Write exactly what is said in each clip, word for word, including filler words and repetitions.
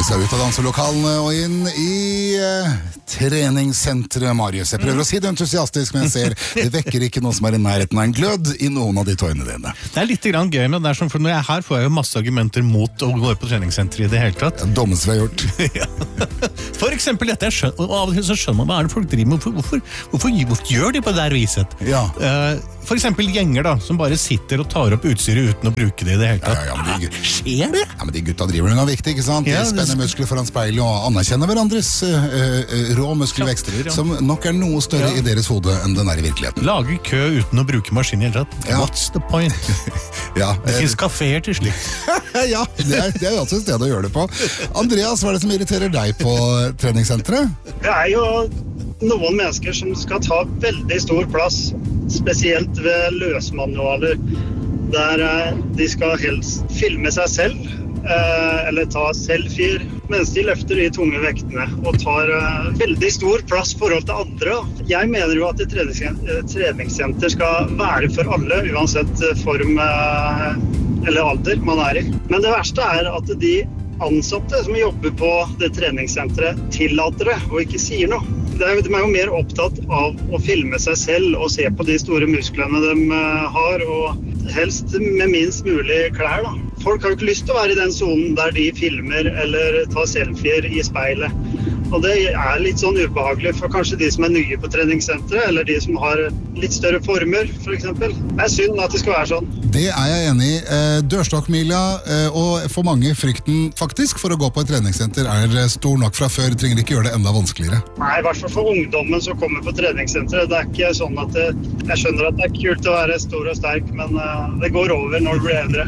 Vi skal ut av danselokalene og inn i uh, treningssenteret, Marius. Jeg prøver å si det entusiastisk, men jeg ser det vekker ikke noe som er i nærheten av en glød i noen av de tøyene dine. Det er litt grann gøy, men det er sånn, for når jeg er her får jeg jo masse argumenter mot å gå på treningssenteret i det hele tatt. Det dummeste vi har gjort. Ja. For eksempel dette, jeg skjønner, og av og til så skjønner man hva er det folk driver med, hvorfor, hvorfor, hvorfor, hvorfor gjør de på det der viset? Ja. Uh, for eksempel gjenger da, som bare sitter og tar opp utstyret uten å bruke det i det hele tatt. Ja, ja, ja, de, Skjer det? Ja, men de gutta driver noe viktig, ikke sant? De Ja, spenner muskler foran speilet og anerkjenner hverandres uh, uh, rå muskelvekst, Kjapper, ja. som nok er noe større Ja. i deres hode enn den er i virkeligheten. Lager kø uten å bruke maskin i hele tatt. Ja. What's the point? Ja, Det eh, finnes kaféer til slikt. ja, det er, det er jo også et sted å gjøre det på. Andreas, hva er det som irriterer deg på treningssenteret? Det er jo noen mennesker som skal ta veldig stor plass, spesielt ved løsmanualer, der eh, de skal helst filme seg selv, eh, eller ta selfier, mens de løfter de tunge vektene, og tar eh, veldig stor plass i forhold til andre. Jeg mener jo at et treningssenter, treningssenter skal være for alle, uansett form eh, eller alder man er i. Men det verste er at de ansatte som jobber på det treningssenteret tillater det, og ikke sier noe. De er jo mer opptatt av å filme seg selv og se på de store musklene de har, og helst med minst mulig klær. Da. Folk har jo ikke lyst til å være i den zonen der de filmer eller tar selfier i speilet. Og det er litt sånn ubehagelig for kanskje de som er nye på treningssenteret, eller de som har litt større former, for eksempel. Det er synd at det skal være sånn. Det er jeg enig i. Dørstokkmila, og for mange frykten faktisk for å gå på et treningssenter er stor nok fra før. Trenger ikke gjøre det enda vanskeligere. Nei, i hvert fall for ungdommen som kommer på treningssenteret. Det er ikke sånn at det, jeg skjønner at det er kult å være stor og sterk, men det går over når du blir eldre.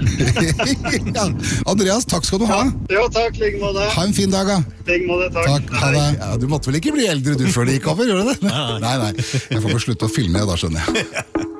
Ja. Andreas, takk skal du ha. Jo, takk, like måte. Ha en fin dag, da. Like måte, takk. Takk, ha det. Ja, du måtte vel ikke bli eldre du før det gikk over, gjør du det? Nei, nei. Jeg får bare slutte å filme, da skjønner jeg.